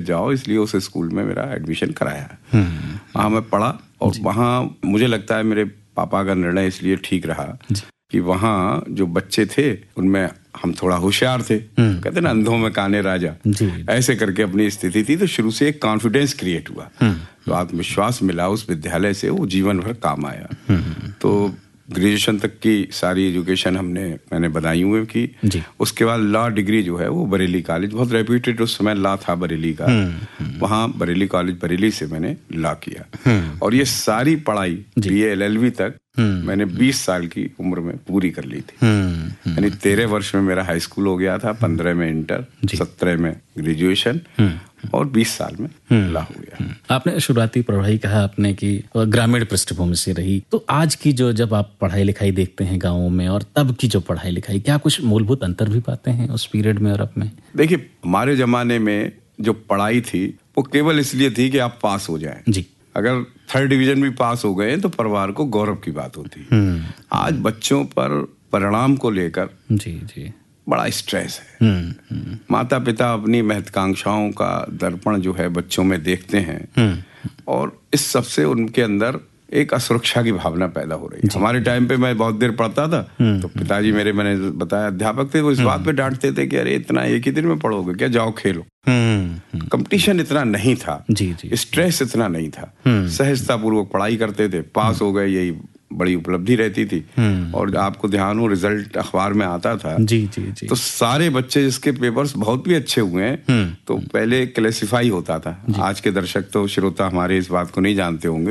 जाओ, इसलिए उस स्कूल में मेरा एडमिशन कराया। वहाँ मैं पढ़ा और वहाँ मुझे लगता है मेरे पापा का निर्णय इसलिए ठीक रहा कि वहाँ जो बच्चे थे उनमें हम थोड़ा होशियार थे। कहते ना अंधों में काने राजा, ऐसे करके अपनी स्थिति थी। तो शुरू से एक कॉन्फिडेंस क्रिएट हुआ, तो आत्मविश्वास मिला उस विद्यालय से, वो जीवन भर काम आया। तो ग्रेजुएशन तक की सारी एजुकेशन मैंने बदायूं में की। उसके बाद लॉ डिग्री जो है वो बरेली कॉलेज, बहुत रेप्यूटेड उस समय लॉ था बरेली का, वहाँ बरेली कॉलेज बरेली से मैंने लॉ किया। और ये सारी पढ़ाई BA LLB तक मैंने 20 साल की उम्र में पूरी कर ली थी। यानी 13 वर्ष में मेरा हाई स्कूल हो गया था, 15 में इंटर, 17 में ग्रेजुएशन और 20 साल में लॉ हो गया। आपने शुरुआती पढ़ाई कहा आपने कि ग्रामीण पृष्ठभूमि से रही, तो आज की जो जब आप पढ़ाई लिखाई देखते हैं गाँवों में और तब की जो पढ़ाई लिखाई, क्या कुछ मूलभूत अंतर भी पाते हैं उस पीरियड में और अब में? देखिए, हमारे जमाने में जो पढ़ाई थी वो केवल इसलिए थी कि आप पास हो जाएं। जी। अगर 3rd डिवीजन भी पास हो गए तो परिवार को गौरव की बात होती है। आज बच्चों पर परिणाम को लेकर बड़ा स्ट्रेस है। माता पिता अपनी महत्वाकांक्षाओं का दर्पण जो है बच्चों में देखते हैं और इस सबसे उनके अंदर एक असुरक्षा की भावना पैदा हो रही है। हमारे टाइम पे मैं बहुत देर पढ़ता था तो पिताजी मेरे, मैंने बताया, अध्यापक थे, वो इस बात पे डांटते थे कि अरे इतना एक ही दिन में पढ़ोगे क्या, जाओ खेलो। कंपटीशन इतना नहीं था, स्ट्रेस इतना नहीं था, सहजता पूर्वक पढ़ाई करते थे, पास हो गए, यही बड़ी उपलब्धि रहती थी। और आपको ध्यान हो, रिजल्ट अखबार में आता था। तो सारे बच्चे जिसके पेपर्स बहुत भी अच्छे हुए हैं तो पहले क्लासिफाई होता था। आज के दर्शक तो श्रोता हमारे इस बात को नहीं जानते होंगे,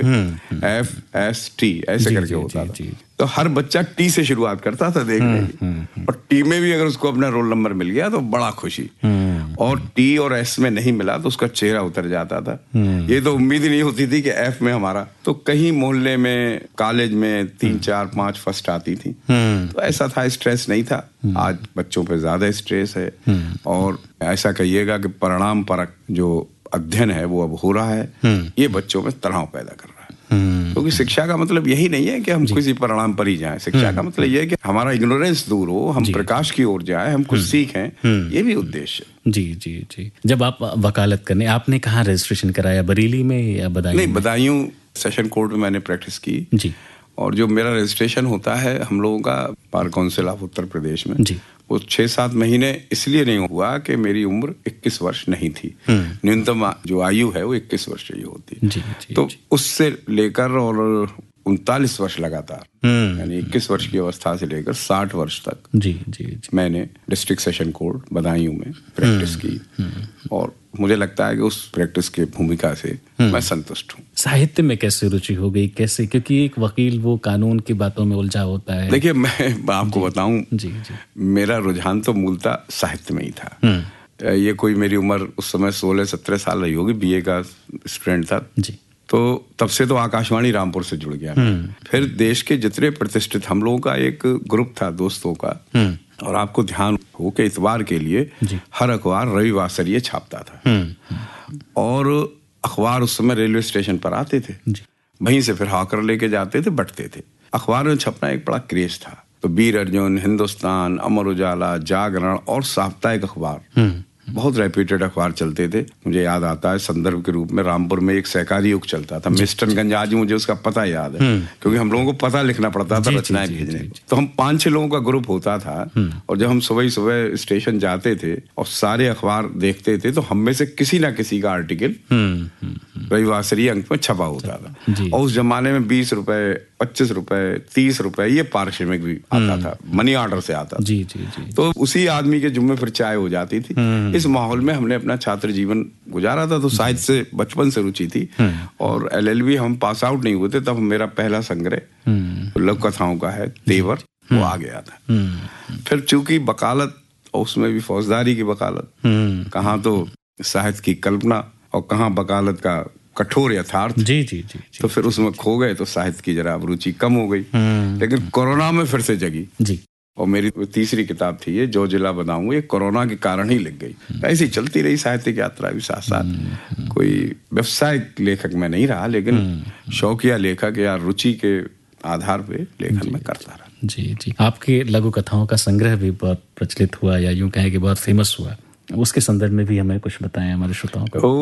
FST ऐसे करके होता था। तो हर बच्चा T से शुरुआत करता था देखने की, और T में भी अगर उसको अपना रोल नंबर मिल गया तो बड़ा खुशी, और T और S में नहीं मिला तो उसका चेहरा उतर जाता था। ये तो उम्मीद ही नहीं होती थी कि F में हमारा, तो कहीं मोहल्ले में, कॉलेज में 3, 4, 5 फर्स्ट आती थी। तो ऐसा था, स्ट्रेस नहीं था। आज बच्चों पे ज्यादा स्ट्रेस है, और ऐसा कहिएगा कि परिणाम परक जो अध्ययन है वो अब हो रहा है। ये बच्चों में तनाव पैदा कर रहा है, क्योंकि शिक्षा का मतलब यही नहीं है कि हम किसी परिणाम पर ही जाएं। शिक्षा का मतलब यह है कि हमारा इग्नोरेंस दूर हो, हम प्रकाश की ओर जाएं, हम कुछ सीखें। ये भी उद्देश्य। जी। जब आप वकालत करने, आपने कहाँ रजिस्ट्रेशन कराया, बरेली में या बदायूं? नहीं, बदायूं सेशन कोर्ट में मैंने प्रैक्टिस की जी। और जो मेरा रजिस्ट्रेशन होता है हम लोगों का bar council of Uttar Pradesh में जी, वो 6-7 महीने इसलिए नहीं हुआ कि मेरी उम्र 21 वर्ष नहीं थी। न्यूनतम जो आयु है वो 21 वर्ष ही होती है। तो उससे लेकर और 39 वर्ष लगातार, यानी 21 वर्ष की अवस्था से लेकर 60 वर्ष तक जी मैंने डिस्ट्रिक्ट सेशन कोर्ट बदायूं में प्रैक्टिस की, और मुझे लगता है कि उस प्रैक्टिस की भूमिका से मैं संतुष्ट हूँ। साहित्य में कैसे रुचि हो गई, कैसे? क्योंकि एक वकील वो कानून की बातों में उलझा होता है। देखिए, मैं आपको बताऊं, मेरा रुझान तो मूलतः साहित्य में ही था। ये कोई मेरी उम्र उस समय 16-17 साल रही होगी, BA का स्टूडेंट था जी। तो तब से तो आकाशवाणी रामपुर से जुड़ गया। फिर देश के जितने प्रतिष्ठित, हम लोगों का एक ग्रुप था दोस्तों का, और आपको ध्यान हो कि इतवार के लिए हर अखबार रविवासरीय छापता था, और अखबार उस समय रेलवे स्टेशन पर आते थे, वहीं से फिर हॉकर लेके जाते थे, बंटते थे। अखबार में छपना एक बड़ा क्रेज था। तो वीर अर्जुन, हिंदुस्तान, अमर उजाला, जागरण और साप्ताहिक अखबार, बहुत रेप्यूटेड अखबार चलते थे। मुझे याद आता है संदर्भ के रूप में रामपुर में एक सहकारी युग चलता था, मिस्टरगंज, आज मुझे उसका पता याद है, क्योंकि हम लोगों को पता लिखना पड़ता था रचनाएं भेजने को। तो हम 5-6 लोगों का ग्रुप होता था, और जब हम सुबह स्टेशन जाते थे और सारे अखबार देखते थे तो हम में से किसी ना किसी का आर्टिकल रविवासरीय अंक में छपा होता था। और उस जमाने में 20 रुपए, 25 रुपए, 30 रुपए ये पारिश्रमिक भी आता था, मनी ऑर्डर से आता था। तो उसी आदमी के जुम्मे फिर चाय हो जाती थी। इस माहौल में हमने अपना छात्र जीवन गुजारा था। तो साहित्य से बचपन से रुचि थी, और LLB हम पास आउट नहीं हुए थे तब मेरा पहला संग्रह लघु कथाओं का है तेवर, वो आ गया था। फिर चूंकि वकालत, उसमें भी फौजदारी की वकालत, कहाँ तो साहित्य की कल्पना और कहाँ वकालत का कठोर यथार्थ जी। तो फिर उसमें खो गए, तो साहित्य की जरा रुचि कम हो गई। लेकिन कोरोना में फिर से जगी जी। और मेरी तीसरी किताब थी ये, जो जिला बनाऊं, ये कोरोना के कारण ही लिख गई। ऐसी चलती रही साहित्यिक यात्रा भी साथ साथ। कोई व्यवसायिक लेखक मैं नहीं रहा, लेकिन शौकिया लेखक या रुचि के आधार पे लेखन में करता रहा। जी। आपके लघु कथाओं का संग्रह भी बहुत प्रचलित हुआ, या यूं कहें कि बहुत फेमस हुआ। उसके संदर्भ में भी हमें कुछ बताएं हमारे श्रोताओं को।